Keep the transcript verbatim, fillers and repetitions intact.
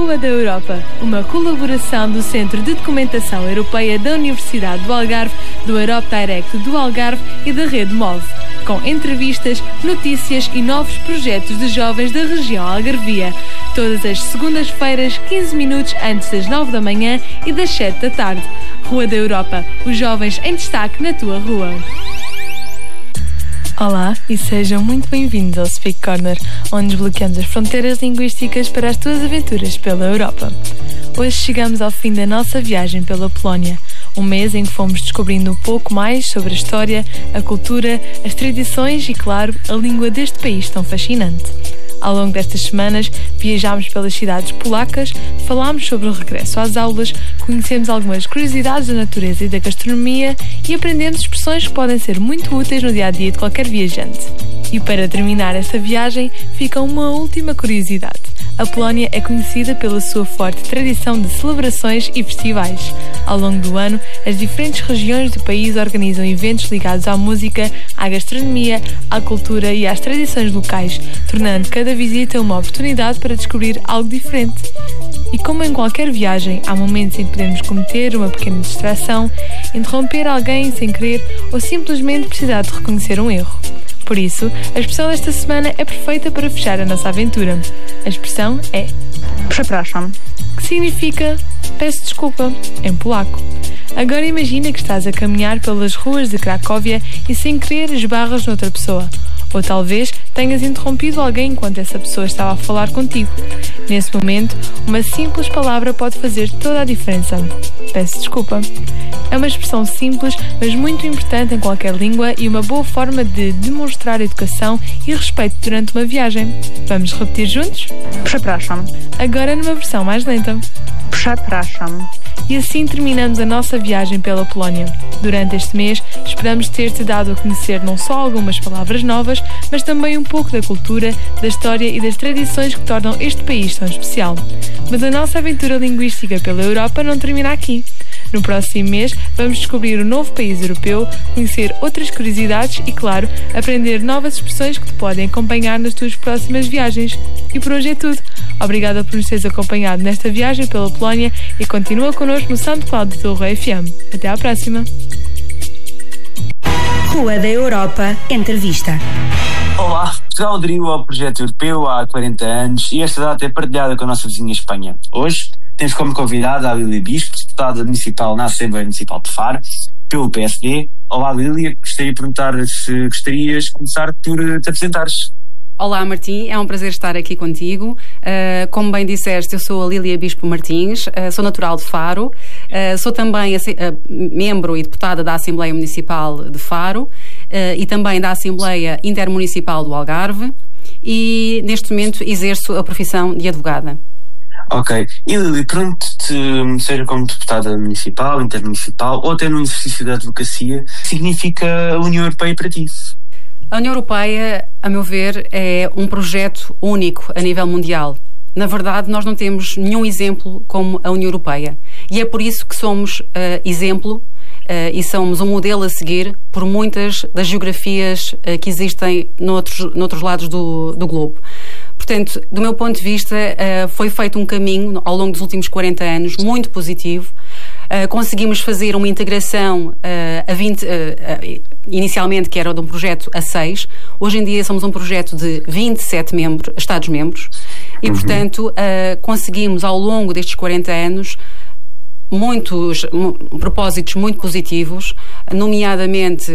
Rua da Europa, uma colaboração do Centro de Documentação Europeia da Universidade do Algarve, do Europe Direct do Algarve e da Rede Move, com entrevistas, notícias e novos projetos de jovens da região algarvia, todas as segundas-feiras, quinze minutos antes das nove da manhã e das sete da tarde. Rua da Europa, os jovens em destaque na tua rua. Olá e sejam muito bem-vindos ao Speak Corner, onde desbloqueamos as fronteiras linguísticas para as tuas aventuras pela Europa. Hoje chegamos ao fim da nossa viagem pela Polónia, um mês em que fomos descobrindo um pouco mais sobre a história, a cultura, as tradições e, claro, a língua deste país tão fascinante. Ao longo destas semanas, viajámos pelas cidades polacas, falámos sobre o regresso às aulas, conhecemos algumas curiosidades da natureza e da gastronomia e aprendemos expressões que podem ser muito úteis no dia-a-dia de qualquer viajante. E para terminar esta viagem, fica uma última curiosidade. A Polónia é conhecida pela sua forte tradição de celebrações e festivais. Ao longo do ano, as diferentes regiões do país organizam eventos ligados à música, à gastronomia, à cultura e às tradições locais, tornando cada visita uma oportunidade para descobrir algo diferente. E como em qualquer viagem, há momentos em que podemos cometer uma pequena distração, interromper alguém sem querer ou simplesmente precisar de reconhecer um erro. Por isso, a expressão desta semana é perfeita para fechar a nossa aventura. A expressão é Przepraszam, que significa peço desculpa, em polaco. Agora imagina que estás a caminhar pelas ruas de Cracóvia e sem querer esbarras noutra pessoa. Ou talvez tenhas interrompido alguém enquanto essa pessoa estava a falar contigo. Nesse momento, uma simples palavra pode fazer toda a diferença. Peço desculpa. É uma expressão simples, mas muito importante em qualquer língua e uma boa forma de demonstrar educação e respeito durante uma viagem. Vamos repetir juntos? Przepraszam, Agora numa versão mais lenta. Przepraszam. E assim terminamos a nossa viagem pela Polónia. Durante este mês, esperamos ter-te dado a conhecer não só algumas palavras novas, mas também um pouco da cultura, da história e das tradições que tornam este país tão especial. Mas a nossa aventura linguística pela Europa não termina aqui. No próximo mês, vamos descobrir um novo país europeu, conhecer outras curiosidades e, claro, aprender novas expressões que te podem acompanhar nas tuas próximas viagens. E por hoje é tudo. Obrigada por nos teres acompanhado nesta viagem pela Polónia e continua connosco no SoundCloud do Rua F M. Até à próxima! Rua da Europa Entrevista. Olá, Portugal aderiu ao projeto europeu há quarenta anos e esta data é partilhada com a nossa vizinha Espanha. Hoje temos como convidada a Lília Bispo, deputada municipal na Assembleia Municipal de Faro, pelo P S D. Olá Lília, gostaria de perguntar se gostarias de começar por te apresentares. Olá Martim, é um prazer estar aqui contigo. Uh, como bem disseste, eu sou a Lília Bispo Martins, uh, sou natural de Faro, uh, sou também uh, membro e deputada da Assembleia Municipal de Faro uh, e também da Assembleia Intermunicipal do Algarve e neste momento exerço a profissão de advogada. Ok. E Lília, pergunto-te, seja como deputada municipal, intermunicipal ou até no exercício da advocacia, o que significa a União Europeia para ti? A União Europeia, a meu ver, é um projeto único a nível mundial. Na verdade, nós não temos nenhum exemplo como a União Europeia. E é por isso que somos uh, exemplo uh, e somos um modelo a seguir por muitas das geografias uh, que existem noutros, noutros lados do, do globo. Portanto, do meu ponto de vista, uh, foi feito um caminho ao longo dos últimos quarenta anos muito positivo. Uh, conseguimos fazer uma integração uh, a vinte, uh, uh, inicialmente que era de um projeto a seis, hoje em dia somos um projeto de vinte e sete membros, Estados-membros e, uhum. portanto, uh, conseguimos ao longo destes quarenta anos muitos m- propósitos muito positivos, nomeadamente